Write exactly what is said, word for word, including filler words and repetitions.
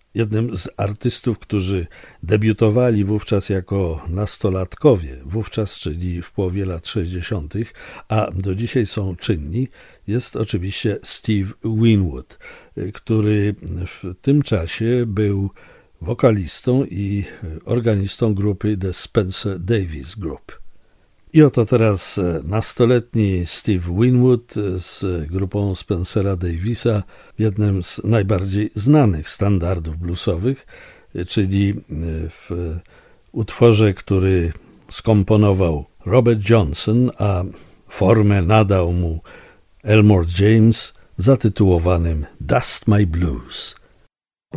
Jednym z artystów, którzy debiutowali wówczas jako nastolatkowie, wówczas, czyli w połowie lat sześćdziesiątych, a do dzisiaj są czynni, jest oczywiście Steve Winwood, który w tym czasie był wokalistą i organistą grupy The Spencer Davis Group. I oto teraz nastoletni Steve Winwood z grupą Spencera Davisa w jednym z najbardziej znanych standardów bluesowych, czyli w utworze, który skomponował Robert Johnson, a formę nadał mu Elmore James, zatytułowanym Dust My Blues.